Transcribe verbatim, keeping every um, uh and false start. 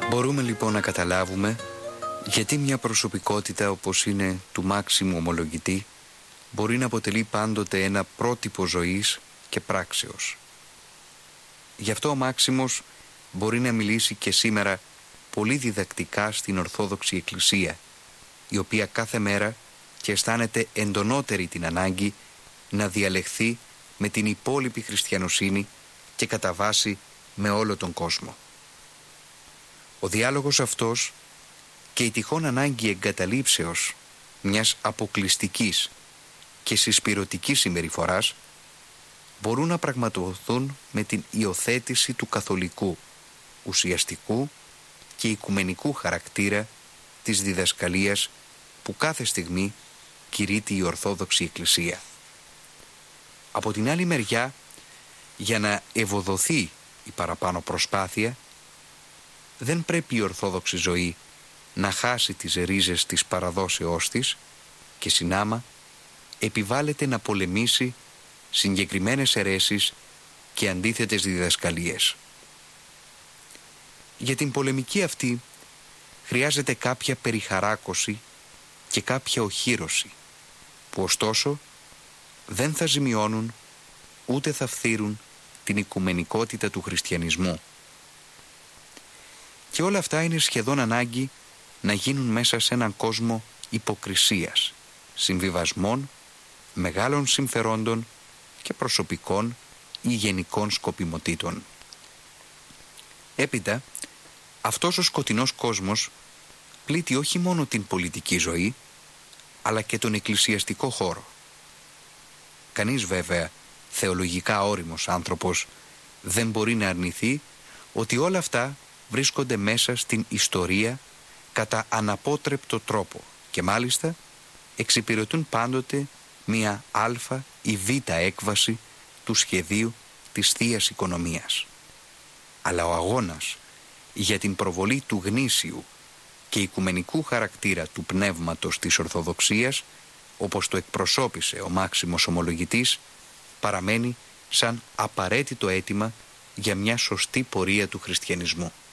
Μπορούμε λοιπόν να καταλάβουμε γιατί μια προσωπικότητα όπως είναι του Μάξιμου Ομολογητή μπορεί να αποτελεί πάντοτε ένα πρότυπο ζωής και πράξεως. Γι' αυτό ο Μάξιμος μπορεί να μιλήσει και σήμερα πολύ διδακτικά στην Ορθόδοξη Εκκλησία, η οποία κάθε μέρα και αισθάνεται εντονότερη την ανάγκη να διαλεχθεί με την υπόλοιπη χριστιανοσύνη και κατά βάση με όλο τον κόσμο. Ο διάλογος αυτός και η τυχόν ανάγκη εγκαταλείψεως μιας αποκλειστικής και συσπυρωτικής συμπεριφοράς μπορούν να πραγματοποιηθούν με την υιοθέτηση του καθολικού, ουσιαστικού και οικουμενικού χαρακτήρα της διδασκαλίας που κάθε στιγμή κηρύττει η Ορθόδοξη Εκκλησία. Από την άλλη μεριά, για να ευοδοθεί η παραπάνω προσπάθεια, δεν πρέπει η Ορθόδοξη ζωή να χάσει τις ρίζες της παραδόσεώς της και συνάμα επιβάλλεται να πολεμήσει συγκεκριμένες αιρέσεις και αντίθετες διδασκαλίες. Για την πολεμική αυτή χρειάζεται κάποια περιχαράκωση και κάποια οχύρωση, που ωστόσο δεν θα ζημιώνουν ούτε θα φθείρουν την οικουμενικότητα του χριστιανισμού. Και όλα αυτά είναι σχεδόν ανάγκη να γίνουν μέσα σε έναν κόσμο υποκρισίας, συμβιβασμών, μεγάλων συμφερόντων και προσωπικών ή γενικών σκοπιμοτήτων. Έπειτα, αυτός ο σκοτεινός κόσμος πλήττει όχι μόνο την πολιτική ζωή, αλλά και τον εκκλησιαστικό χώρο. Κανείς βέβαια, θεολογικά όριμος άνθρωπος, δεν μπορεί να αρνηθεί ότι όλα αυτά βρίσκονται μέσα στην ιστορία κατά αναπότρεπτο τρόπο και μάλιστα εξυπηρετούν πάντοτε μία αλφα ή β έκβαση του σχεδίου της Θείας Οικονομίας. Αλλά ο αγώνας για την προβολή του γνήσιου και οικουμενικού χαρακτήρα του πνεύματος της Ορθοδοξίας, όπως το εκπροσώπησε ο Μάξιμος Ομολογητής, παραμένει σαν απαραίτητο αίτημα για μια σωστή πορεία του χριστιανισμού.